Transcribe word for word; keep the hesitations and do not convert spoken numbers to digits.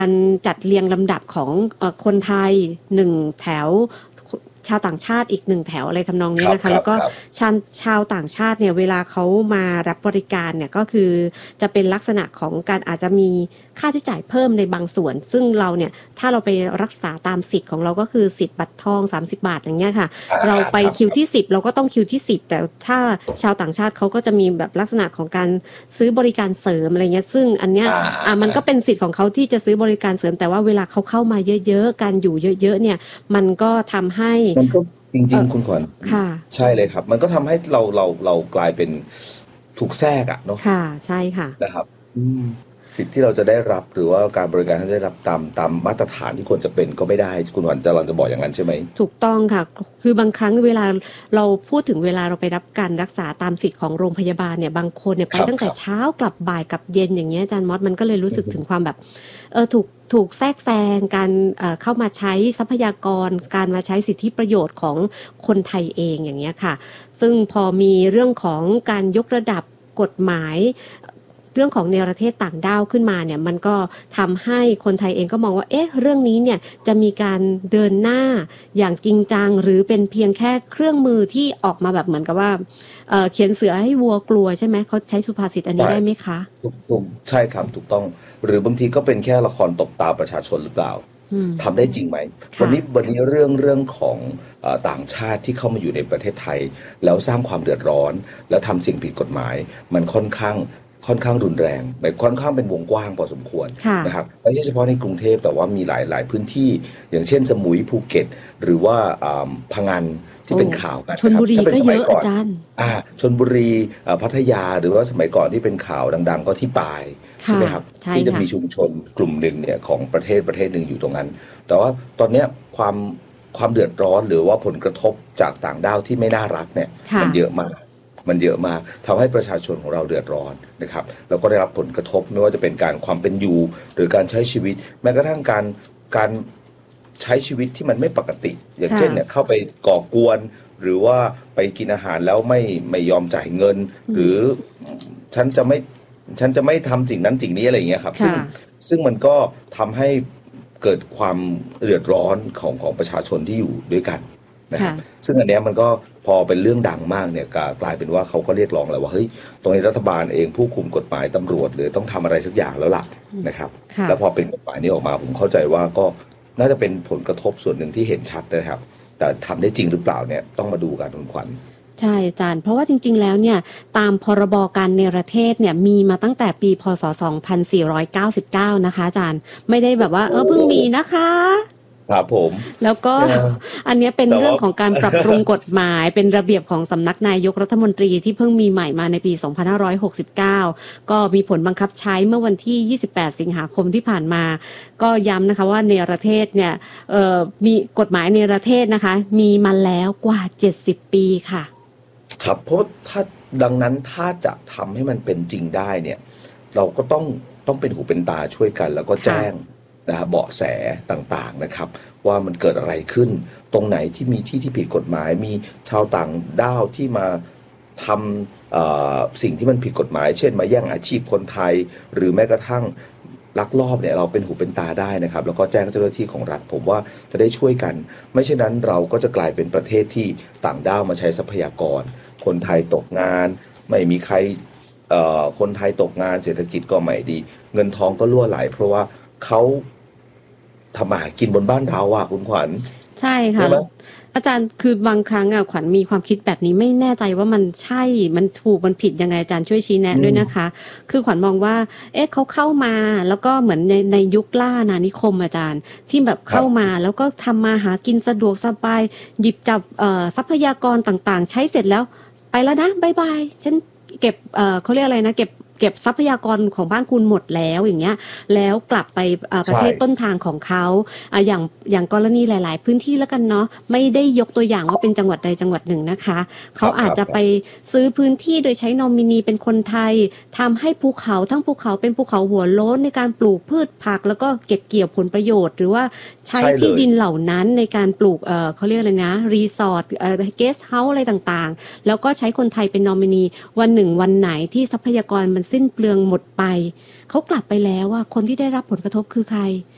การจัดเรียงลำดับของเอ่อคนไทยหนึ่งแถวชาวต่างชาติอีกหนึ่งแถวอะไรทำนองคนี้รับนะคะแล้วก็ครับครับชาวชาวต่างชาติเนี่ยเวลาเขามารับบริการเนี่ยก็คือจะเป็นลักษณะของการอาจจะมีค่าใช้จ่ายเพิ่มในบางส่วน ซึ่งเราเนี่ยถ้าเราไปรักษาตามสิทธิ์ของเราก็คือสิทธิ์บัตรทองสามสิบ บาทอย่างเงี้ยค่ะอ่าเราไปครับคิวที่สิบเราก็ต้องคิวที่สิบแต่ถ้าชาวต่างชาติเขาก็จะมีแบบลักษณะของการซื้อบริการเสริมอะไรเงี้ยซึ่งอันเนี้ยอ่าอ่ามันอ่าก็เป็นสิทธิ์ของเขาที่จะซื้อบริการเสริมแต่ว่าเวลาเขาเข้ามาเยอะๆการอยู่เยอะๆเนี่ยมันก็ทำให้มันก็จเออริงๆคุณขวัญค่ะใช่เลยครับมันก็ทำให้เราเราเรากลายเป็นถูกแทรกอะเนาะค่ะใช่ค่ะนะครับอืมสิทธิ์ที่เราจะได้รับหรือว่าการบริการที่ได้รับตามตามมาตรฐานที่ควรจะเป็นก็ไม่ได้คุณขวัญจะเราจะบอกอย่างนั้นใช่ไหมถูกต้องค่ะ คือบางครั้งเวลาเราพูดถึงเวลาเราไปรับการรักษาตามสิทธิ์ของโรงพยาบาลเนี่ยบางคนเนี่ยคไปตั้งแต่รับครับเช้ากลับบ่ายกลับเย็นอย่างเงี้ยอาจารย์มอสมันก็เลยรู้สึกอือฮึถึงความแบบเออถูกถูกแทรกแซงการเอ่อเข้ามาใช้ทรัพยากรการมาใช้สิทธิประโยชน์ของคนไทยเองอย่างเงี้ยค่ะซึ่งพอมีเรื่องของการยกระดับกฎหมายเรื่องของเนรเทศต่างด้าวขึ้นมาเนี่ยมันก็ทำให้คนไทยเองก็มองว่าเอ๊ะเรื่องนี้เนี่ยจะมีการเดินหน้าอย่างจริงจังหรือเป็นเพียงแค่เครื่องมือที่ออกมาแบบเหมือนกับว่าเอ่อเขียนเสือให้วัวกลัวใช่ไหมเขาใช้สุภาษิตอันนี้ใช่ได้ไหมคะถูกถูกใช่ครับถูกต้องหรือบางทีก็เป็นแค่ละครตบตาประชาชนหรือเปล่าอืมทำได้จริงไหมวันค่ะนี้วันนี้เรื่องเรื่องของเอ่อต่างชาติที่เข้ามาอยู่ในประเทศไทยแล้วสร้างความเดือดร้อนแล้วทำสิ่งผิดกฎหมายมันค่อนข้างค่อนข้างรุนแรงแบบค่อนข้างเป็นวงกว้างพอสมควรค่ะนะครับไม่ใช่เฉพาะในกรุงเทพแต่ว่ามีหลายหลายพื้นที่อย่างเช่นสมุยภูเก็ตหรือว่าอ่าพังงานที่โอ้เป็นข่าวกันชลนะครับถ้าเป็นบุรีก็เยสมัยก่อนอะอาจารย์อ่าชลบุรีอ่าพัทยาหรือว่าสมัยก่อนที่เป็นข่าวดังๆก็ที่ปายใช่ค่ะไหมครับใช่ที่จะค่ะมีชุมชนกลุ่มหนึ่งเนี่ยของประเทศประเทศหนึ่งอยู่ตรงนั้นแต่ว่าตอนเนี้ยความความเดือดร้อนหรือว่าผลกระทบจากต่างด้าวที่ไม่น่ารักเนี่ยค่ะมันเยอะมากมันเยอะมากทำให้ประชาชนของเราเดือดร้อนนะครับแล้วก็ได้รับผลกระทบไม่ว่าจะเป็นการความเป็นอยู่หรือการใช้ชีวิตแม้กระทั่งการการใช้ชีวิตที่มันไม่ปกติอย่างค่ะเช่นเนี่ยเข้าไปก่อกวน หรือว่าไปกินอาหารแล้วไม่ไม่ยอมจ่ายเงินอืมหรือฉันจะไม่ฉันจะไม่ทำสิ่งนั้นสิ่งนี้อะไรอย่างเงี้ยครับซึ่งค่ะซึ่งมันก็ทำให้เกิดความเดือดร้อนของของประชาชนที่อยู่ด้วยกันนะคค่ะรับซึ่งอันเนี้ยมันก็พอเป็นเรื่องดังมากเนี่ยกลากลายเป็นว่าเขาก็เรียกร้องแล้วว่าเฮ้ยตรงนี้รัฐบาลเองผู้คุมกฎหมายตำรวจหรือต้องทำอะไรสักอย่างแล้วล่ะอืมนะครับค่ะแล้วพอเป็นกฎหมายนี้ออกมาผมเข้าใจว่าก็น่าจะเป็นผลกระทบส่วนหนึ่งที่เห็นชัดนะครับ แต่ทำได้จริงหรือเปล่าเนี่ยต้องมาดูกันคุณขวัญใช่อาจารย์เพราะว่าจริงๆแล้วเนี่ยตามพรบการเนรเทศเนี่ยมีมาตั้งแต่ปีพศสองพันสี่ร้อยเก้าสิบเก้านะคะอาจารย์ไม่ได้แบบว่าเอโอ้อเพิ่งมีนะคะครับผมแล้วก็เอออันเนี้ยเป็นแต่ว่าเรื่องของการปรับปรุงกฎหมายเป็นระเบียบของสำนักนายกรัฐมนตรีที่เพิ่งมีใหม่มาในปีสองพันห้าร้อยหกสิบเก้าก็มีผลบังคับใช้เมื่อวันที่ยี่สิบแปดสิงหาคมที่ผ่านมาก็ย้ำนะคะว่าเนรเทศเนี่ยเอ่อมีกฎหมายเนรเทศนะคะมีมาแล้วกว่าเจ็ดสิบปีค่ะครับเพราะถ้าดังนั้นถ้าจะทำให้มันเป็นจริงได้เนี่ยเราก็ต้องต้องเป็นหูเป็นตาช่วยกันแล้วก็ค่ะแจ้งนะฮะเบาะแสต่างๆนะครับว่ามันเกิดอะไรขึ้นตรงไหนที่มีที่ที่ผิดกฎหมายมีชาวต่างด้าวที่มาทำเอ่อสิ่งที่มันผิดกฎหมายเช่นมาแย่งอาชีพคนไทยหรือแม้กระทั่งลักลอบเนี่ยเราเป็นหูเป็นตาได้นะครับแล้วก็แจ้งเจ้าหน้าที่ของรัฐผมว่าจะได้ช่วยกันไม่เช่นนั้นเราก็จะกลายเป็นประเทศที่ต่างด้าวมาใช้ทรัพยากร คนไทยตกงานไม่มีใครเอ่อคนไทยตกงานเศรษฐกิจก็ไม่ดีเงินทองก็รั่วไหลเพราะว่าเขาทำมาหากินบนบ้านเราอ่ะคุณขวัญใช่ค่ะใช่ไหมอาจารย์คือบางครั้งอ่ะขวัญมีความคิดแบบนี้ไม่แน่ใจว่ามันใช่มันถูกมันผิดยังไงอาจารย์ช่วยชี้แนะอืมด้วยนะคะคือขวัญมองว่าเอ๊ะเขาเข้ามาแล้วก็เหมือนในในยุคล่าอาณานิคมอาจารย์ที่แบบเข้าครับมาแล้วก็ทำมาหากินสะดวกสบายหยิบจับเอ่อทรัพยากรต่างๆใช้เสร็จแล้วไปแล้วนะบ๊ายบายฉันเก็บเอ่อเขาเรียกอะไรนะเก็บเก็บทรัพยากรของบ้านคุณหมดแล้วอย่างเงี้ยแล้วกลับไปเอ่อประใช่เทศต้นทางของเขาอ่ะอย่างอย่างกรณีหลาย ๆ พื้นที่แล้วกันเนาะไม่ได้ยกตัวอย่างว่าเป็นจังหวัดใดจังหวัดหนึ่งนะคะคเขารับคอาจจะไปรับครับซื้อพื้นที่โดยใช้นอมินีเป็นคนไทยทำให้ภูเขาทั้งภูเขาเป็นภูเขาหัวโล้นในการปลูกพืชผักแล้วก็เก็บเกี่ยวผลประโยชน์หรือว่าใช้ใช่เลยที่ดินเหล่านั้นในการปลูกเอ่อเขาเรียกอะไรนะรีสอร์ทเอ่อเกสต์เฮาส์อะไรต่างๆแล้วก็ใช้คนไทยเป็นนอมินีวันหนึ่งวันไหนที่ทรัพยากรมันสิ้นเปลืองหมดไปเขากลับไปแล้วว่าคนที่ได้รับผลกระทบคือใคร